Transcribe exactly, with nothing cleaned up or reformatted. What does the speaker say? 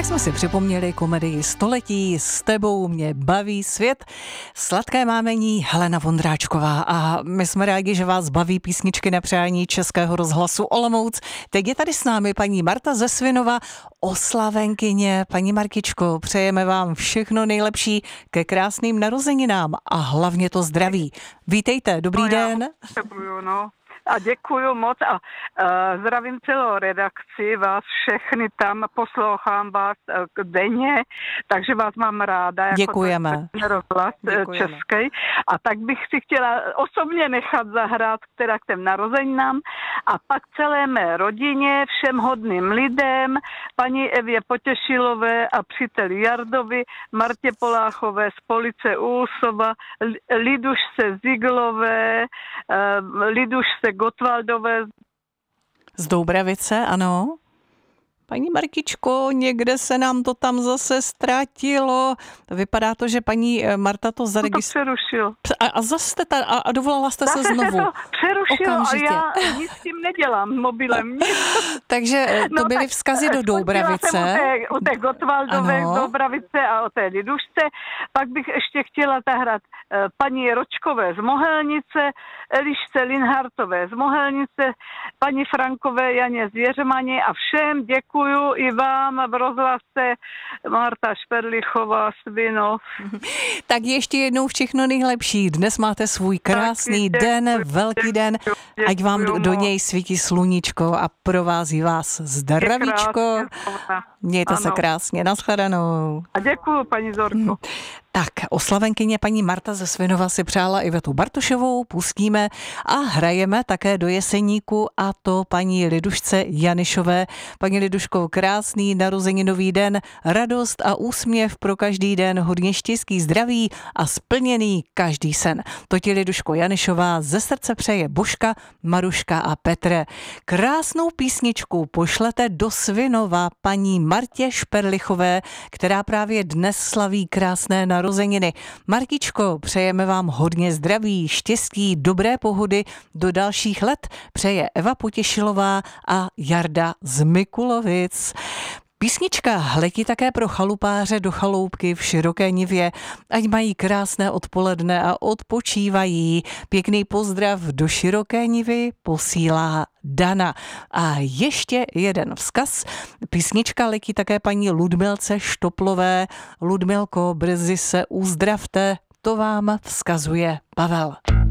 Tak jsme si připomněli komedii Století, S tebou mě baví svět. Sladké mámení Helena Vondráčková a my jsme rádi, že vás baví písničky na přání Českého rozhlasu Olomouc. Teď je tady s námi paní Marta ze Svinova, oslavenkyně. Paní Martičko, přejeme vám všechno nejlepší ke krásným narozeninám a hlavně to zdraví. Vítejte, dobrý no, den. Potřebuju, no. A děkuju moc a uh, zdravím celou redakci, vás všechny tam, poslouchám vás uh, denně, takže vás mám ráda. Jako Děkujeme. Rozhlas český. A tak bych si chtěla osobně nechat zahrát která k těm narozeninám a pak celé mé rodině, všem hodným lidem, paní Evě Potěšilové a příteli Jardovi, Martě Poláchové z Police Úsova, Lidušce Ziglové, uh, Lidušce Gotwaldové. Z Doubravice, ano. Paní Martičko, někde se nám to tam zase ztratilo. Vypadá to, že paní Marta to zaregistrovala. A, a zase jste ta, a, a dovolala jste zase se znovu. To přerušilo okamžitě. A já nic s tím nedělám mobilem. Takže to no, byly vzkazy do Doubravice. U té, u té Gotwaldové Doubravice a o té Lidušce. Pak bych ještě chtěla zahrát paní Ročkové z Mohelnice, Elišce Linhartové z Mohelnice, paní Frankové Janě z Jeřmani a všem děkuju i vám v rozhlase Marta Šperlichová Svinov. Tak ještě jednou všechno nejlepší. Dnes máte svůj krásný Taky, den, děkuji, velký den, děkuji, ať vám do, do něj svítí sluníčko a provází vás zdravíčko. Mějte ano. se krásně, nashledanou. A děkuju, paní Zorko. Tak, oslavenkyně paní Marta ze Svinova si přála Ivetu Bartošovou, pustíme a hrajeme také do Jeseníku a to paní Lidušce Janišové. Paní Liduško, krásný narozeninový den, radost a úsměv pro každý den, hodně štěstí, zdraví a splněný každý sen. To ti Liduško Janišová ze srdce přeje Božka, Maruška a Petr. Krásnou písničku pošlete do Svinova paní Martě Šperlichové, která právě dnes slaví krásné narozeniny. Narozeniny. Martičko, přejeme vám hodně zdraví, štěstí, dobré pohody do dalších let. Přeje Eva Potěšilová a Jarda z Mikulovic. Písnička letí také pro chalupáře do chaloupky v Široké Nivě, ať mají krásné odpoledne a odpočívají. Pěkný pozdrav do Široké Nivy posílá Dana. A ještě jeden vzkaz. Písnička letí také paní Ludmilce Štoplové. Ludmilko, brzy se uzdravte, to vám vzkazuje Pavel.